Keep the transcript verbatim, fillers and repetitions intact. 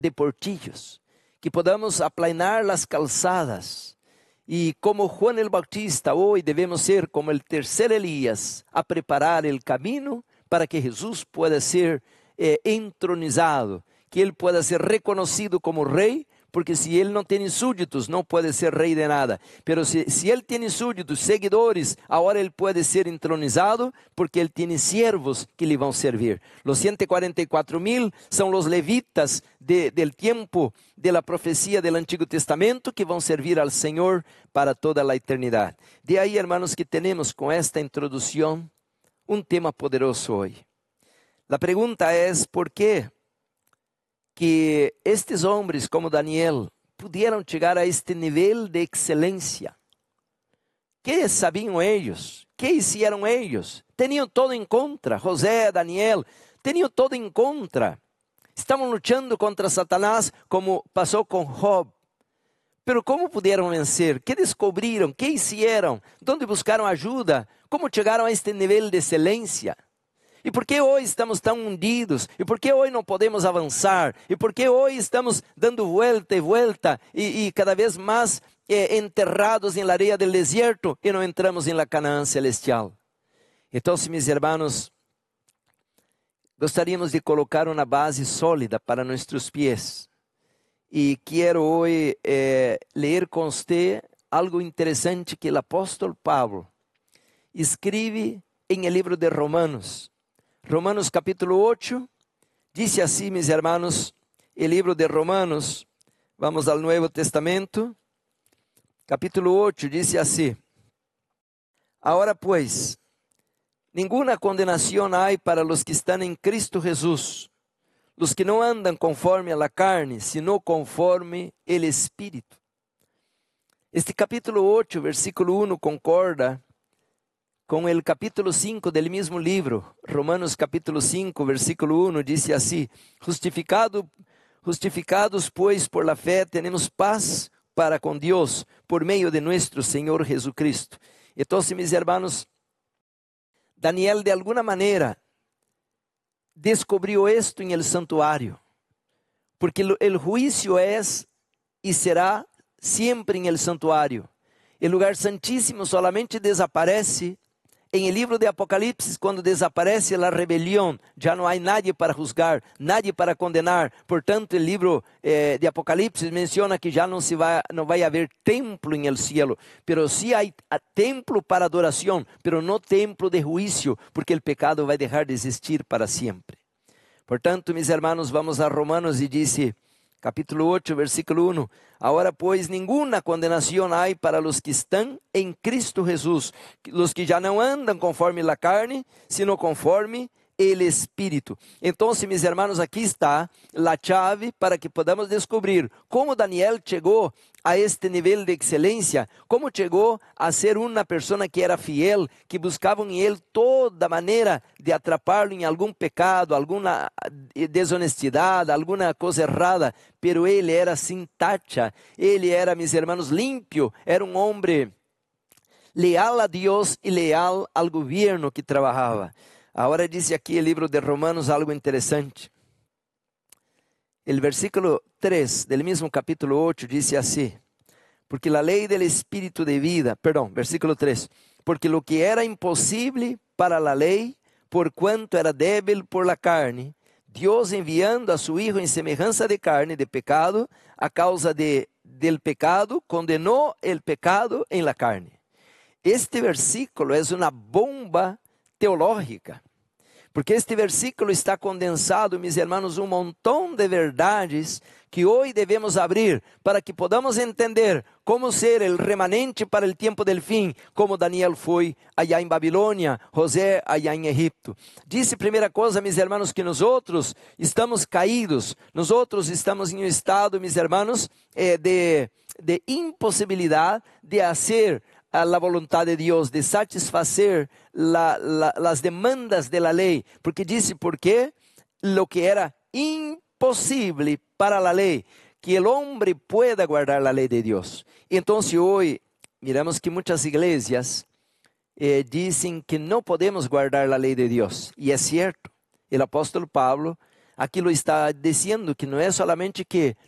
de portillos, que podamos aplanar las calzadas. Y como Juan el Bautista, hoy debemos ser como el tercer Elías, a preparar el camino para que Jesús pueda ser eh, entronizado, que Él pueda ser reconocido como rey, porque si Él no tiene súbditos, no puede ser rey de nada. Pero si, si Él tiene súbditos, seguidores, ahora Él puede ser entronizado, porque Él tiene siervos que le van a servir. Los ciento cuarenta y cuatro mil son los levitas de, del tiempo de la profecía del Antiguo Testamento, que van a servir al Señor para toda la eternidad. De ahí, hermanos, que tenemos con esta introducción un tema poderoso hoy. La pregunta es, ¿por qué que estes hombres como Daniel pudieron llegar a este nivel de excelencia? ¿Qué sabían ellos? ¿Qué hicieron ellos? Tenían todo en contra. José, Daniel, tenían todo en contra. Estaban luchando contra Satanás como pasó con Job. Pero ¿cómo pudieron vencer? ¿Qué descubrieron? ¿Qué hicieron? ¿Dónde buscaron ayuda? ¿Cómo llegaron a este nivel de excelencia? ¿Y por qué hoy estamos tan hundidos? ¿Y por qué hoy no podemos avanzar? ¿Y por qué hoy estamos dando vuelta y vuelta y, y cada vez más eh, enterrados en la arena del desierto y no entramos en la Canaán celestial? Entonces, mis hermanos, gostaríamos de colocar una base sólida para nuestros pies. Y quiero hoy eh, leer con usted algo interesante que el apóstol Pablo escribe en el libro de Romanos. Romanos capítulo ocho, dice así, mis hermanos, el libro de Romanos, vamos al Nuevo Testamento, capítulo ocho, dice así: ahora pues, ninguna condenación hay para los que están en Cristo Jesús, los que no andan conforme a la carne, sino conforme el Espíritu. Este capítulo ocho, versículo uno, concorda con el capítulo cinco del mismo libro. Romanos capítulo cinco, versículo uno, dice así: Justificado, justificados pues por la fe, tenemos paz para con Dios, por medio de nuestro Señor Jesucristo. Entonces, mis hermanos, Daniel de alguna manera descubrió esto en el santuario, porque el juicio es y será siempre en el santuario. El lugar santísimo solamente desaparece en el libro de Apocalipsis, cuando desaparece la rebelión. Ya no hay nadie para juzgar, nadie para condenar. Por tanto, el libro eh, de Apocalipsis menciona que ya no, se va, no va a haber templo en el cielo, pero sí hay templo para adoración, pero no templo de juicio, porque el pecado va a dejar de existir para siempre. Por tanto, mis hermanos, vamos a Romanos y dice, capítulo ocho, versículo uno: ahora pues ninguna condenación hay para los que están en Cristo Jesús, los que ya no andan conforme la carne, sino conforme el Espíritu. Entonces, mis hermanos, aquí está la llave para que podamos descubrir cómo Daniel llegó a este nivel de excelencia, cómo llegó a ser una persona que era fiel, que buscaba en él toda manera de atraparlo en algún pecado, alguna deshonestidad, alguna cosa errada, pero él era sin tacha, él era, mis hermanos, limpio, era un hombre leal a Dios y leal al gobierno que trabajaba. Ahora dice aquí el libro de Romanos algo interesante. El versículo tres del mismo capítulo ocho dice así: porque la ley del Espíritu de vida, perdón, versículo tres, porque lo que era imposible para la ley, por cuanto era débil por la carne, Dios enviando a su Hijo en semejanza de carne, de pecado, a causa de, del pecado, condenó el pecado en la carne. Este versículo es una bomba teológica, porque este versículo está condensado, mis hermanos, um montão de verdades que hoje devemos abrir para que podamos entender como ser el remanente para el tiempo del fin, como Daniel foi allá em Babilônia, José allá em Egipto. Disse primeira coisa, mis hermanos, que nós outros estamos caídos, nós outros estamos em um estado, mis hermanos, eh, de, de impossibilidade de fazer a la voluntad de Dios, de satisfacer la, la, las demandas de la ley, porque dice, porque lo que era imposible para la ley, que el hombre pueda guardar la ley de Dios. Y entonces hoy, miramos que muchas iglesias eh, dicen que no podemos guardar la ley de Dios, y es cierto. El apóstol Pablo aquilo está dizendo que não é solamente que